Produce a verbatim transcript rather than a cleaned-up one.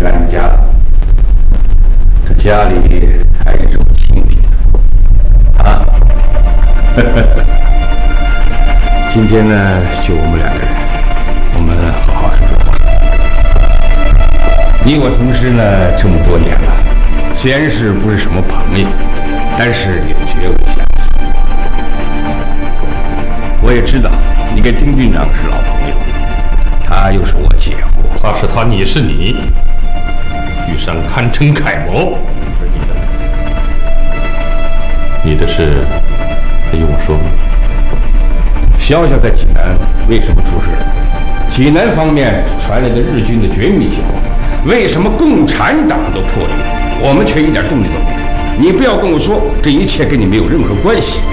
你来你家了，这家里还是这么清贫啊！今天呢，就我们两个人，我们好好说说话。你我同事呢这么多年了，虽然是不是什么朋友，但是也绝无相似。我也知道你跟丁郡长是老朋友，他又是我姐夫， 他是他，你是你，玉山堪称楷模。你的事还用我说吗？ 小小的济南为什么出事？济南方面传来的日军的绝密情报，为什么共产党都破译，我们却一点动静都没有？你不要跟我说这一切跟你没有任何关系。